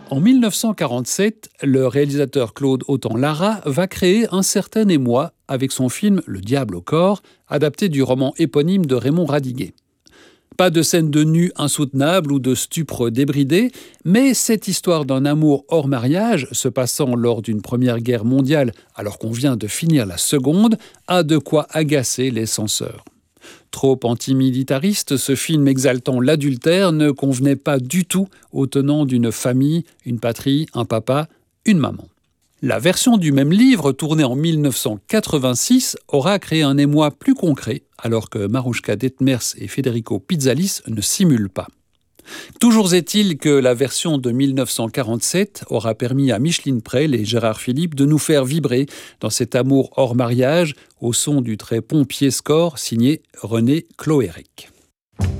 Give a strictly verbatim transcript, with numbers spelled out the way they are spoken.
En mille neuf cent quarante-sept, le réalisateur Claude Autant-Lara va créer un certain émoi avec son film Le diable au corps, adapté du roman éponyme de Raymond Radiguet. Pas de scène de nu insoutenable ou de stupre débridé, mais cette histoire d'un amour hors mariage, se passant lors d'une première guerre mondiale alors qu'on vient de finir la seconde, a de quoi agacer les censeurs. Trop antimilitariste, ce film exaltant l'adultère ne convenait pas du tout aux tenants d'une famille, une patrie, un papa, une maman. La version du même livre, tournée en mille neuf cent quatre-vingt-six, aura créé un émoi plus concret, alors que Marouchka Detmers et Federico Pizzalis ne simulent pas. Toujours est-il que la version de mille neuf cent quarante-sept aura permis à Micheline Prel et Gérard Philippe de nous faire vibrer dans cet amour hors mariage au son du très pompier score signé René Cloérec.